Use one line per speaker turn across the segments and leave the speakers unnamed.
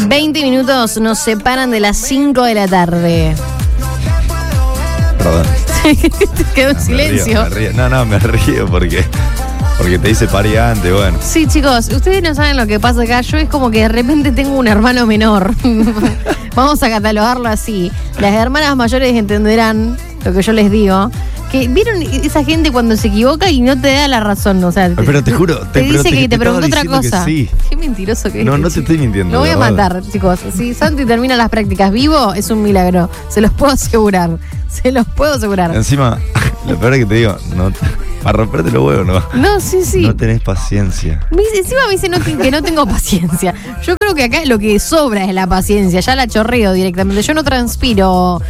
20 minutos nos separan de las 5 de la tarde.
Perdón.
Quedó en silencio.
Me río. No, me río porque te hice pari antes, bueno.
Sí, chicos, ustedes no saben lo que pasa acá. Yo es como que de repente tengo un hermano menor. Vamos a catalogarlo así. Las hermanas mayores entenderán lo que yo les digo. Que ¿vieron esa gente cuando se equivoca y no te da la razón? O sea,
pero te juro,
te dice que te preguntó otra cosa.
Sí.
Qué mentiroso que es.
No te estoy mintiendo.
Lo voy a matar, chicos. Si Santi termina las prácticas vivo, es un milagro. Se los puedo asegurar.
Encima, lo peor es que te digo, no, para romperte los huevos, ¿no?
No, sí.
No tenés paciencia.
Encima me dice que no tengo paciencia. Yo creo que acá lo que sobra es la paciencia. Ya la chorreo directamente. Yo no transpiro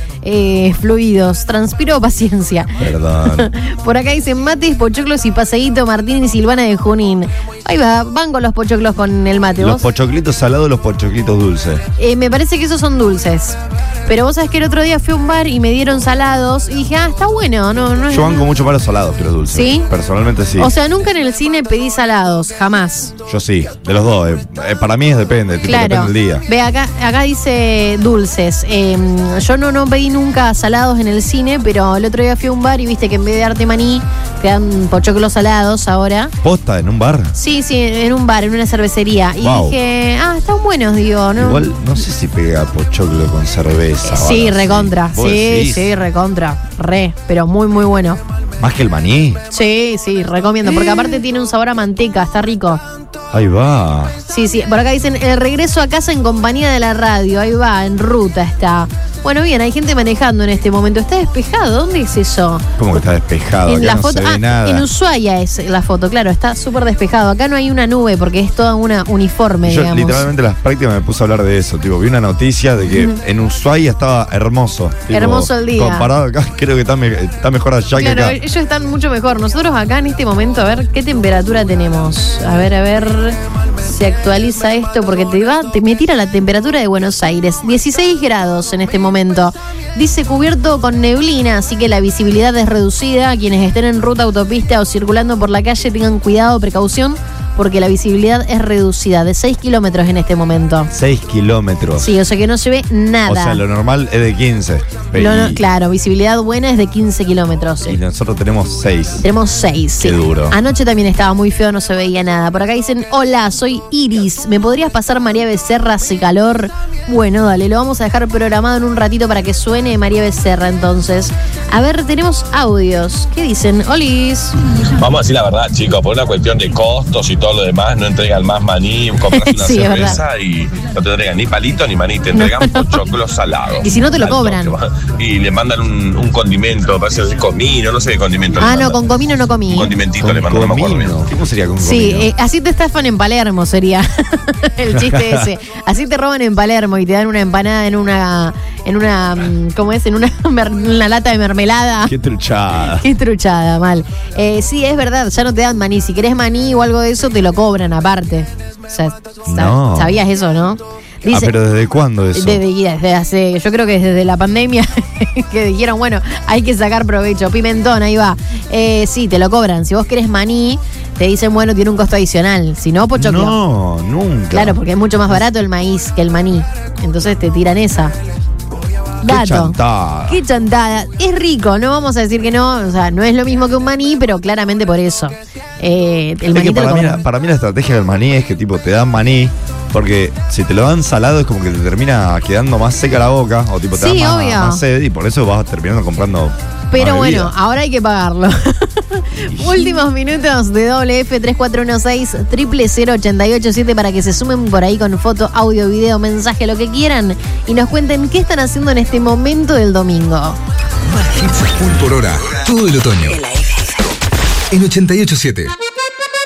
fluidos, transpiro paciencia.
Perdón.
Por acá dicen mates, pochoclos y paseíto Martín y Silvana de Junín. Ahí va, van con los pochoclos con el mate.
Los pochoclitos salados, los pochoclitos dulces.
Me parece que esos son dulces. Pero vos sabés que el otro día fui a un bar y me dieron salados y dije, está bueno.
Yo banco mucho para los salados que los dulces.
¿Sí?
Personalmente sí.
O sea, nunca en el cine pedí salados, jamás.
Yo sí, de los dos. Para mí depende,
claro.
Depende del día.
Ve, acá dice dulces. Yo no pedí nunca salados en el cine, pero el otro día fui a un bar y viste que en vez de darte maní, te dan pochoclos salados ahora.
¿Posta en un bar?
Sí, en un bar, en una cervecería. Y dije, están buenos, digo, ¿no?
Igual, no sé si pega pochoclo con cerveza.
Sí, recontra. Sí, recontra. Pero muy, muy bueno.
¿Más que el maní?
Sí, recomiendo, porque aparte tiene un sabor a manteca, está rico.
Ahí va.
Sí, por acá dicen, el regreso a casa en compañía de la radio, ahí va, en ruta está. Bueno, bien, hay gente manejando en este momento. ¿Está despejado? ¿Dónde es eso?
¿Cómo que está despejado?
En
acá
la
no
foto,
se ve nada.
En Ushuaia es la foto, claro, está súper despejado. Acá no hay una nube porque es toda una uniforme,
Yo
digamos.
literalmente en las prácticas me puse a hablar de eso. Vi una noticia de que en Ushuaia estaba hermoso.
Hermoso el día.
Comparado acá, creo que está mejor allá que acá.
Ellos están mucho mejor. Nosotros acá en este momento, a ver qué temperatura tenemos. A ver, se actualiza esto porque me tira la temperatura de Buenos Aires. 16 grados en este momento. Dice cubierto con neblina, así que la visibilidad es reducida. Quienes estén en ruta, autopista o circulando por la calle tengan cuidado, precaución, porque la visibilidad es reducida de 6 kilómetros en este momento.
6 kilómetros.
Sí, o sea que no se ve nada.
O sea, lo normal es de 15.
Claro, visibilidad buena es de 15 kilómetros.
Y nosotros tenemos 6.
Tenemos 6, sí.
Qué duro.
Anoche también estaba muy feo, no se veía nada. Por acá dicen, hola, soy Iris. ¿Me podrías pasar María Becerra, hace calor? Bueno, dale, lo vamos a dejar programado en un ratito para que suene María Becerra, entonces. A ver, tenemos audios. ¿Qué dicen? Olis.
Vamos a decir la verdad, chicos, por una cuestión de costos y todo lo demás, no entregan más maní, compras una
sí,
cerveza y no te entregan ni palito ni maní, te entregan pochoclos salados.
Y si no te lo cobran.
Y le mandan un condimento, parece comino, no sé qué condimento.
No, con comino no comí.
Un condimentito le mandan, no me acuerdo bien.
¿Cómo sería con comino?
Sí, así te estafan en Palermo sería el chiste ese. Así te roban en Palermo y te dan una empanada en una ¿cómo es? En una lata de mermelada.
Qué truchada.
Qué truchada, mal. Sí, es verdad, ya no te dan maní. Si querés maní o algo de eso, te lo cobran aparte. O sea,
no.
¿Sabías eso, no? Dice,
pero ¿desde cuándo eso?
Desde hace, yo creo que desde la pandemia que dijeron, bueno, hay que sacar provecho. Pimentón, ahí va. Sí, te lo cobran. Si vos querés maní, te dicen, bueno, tiene un costo adicional. Si no, pochoclo.
No, nunca.
Claro, porque es mucho más barato el maíz que el maní. Entonces te tiran esa. Dato. Qué chantada. Es rico, no vamos a decir que no. O sea, no es lo mismo que un maní, pero claramente por eso. El maní
para mí la estrategia del maní es que tipo te dan maní, porque si te lo dan salado es como que te termina quedando más seca la boca, o tipo te da más sed, y por eso vas terminando comprando.
Pero bueno, ahora hay que pagarlo. Últimos minutos de WF 3416-000887 para que se sumen por ahí con foto, audio, video, mensaje, lo que quieran, y nos cuenten qué están haciendo en este momento del domingo.
Más hits full por hora, todo el otoño. En 88.7.